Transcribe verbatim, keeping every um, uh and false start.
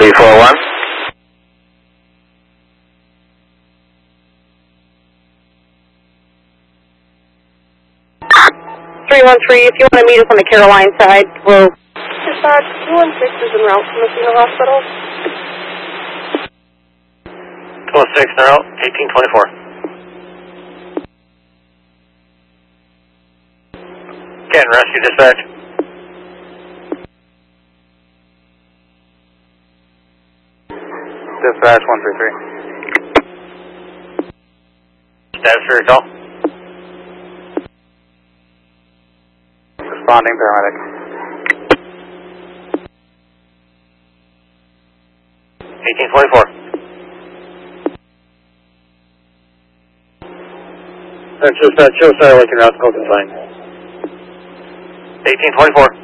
three four one. three one three, if you want to meet us on the Caroline side, we'll... Dispatch, two one six is en route from Messina Hospital. two one six, en route, eighteen twenty-four. Canton Rescue Dispatch. Dispatch one three three. Status for your call. Responding paramedic. eighteen twenty-four. That's dispatch, show Sarah Lincoln Route, code confined. eighteen twenty-four.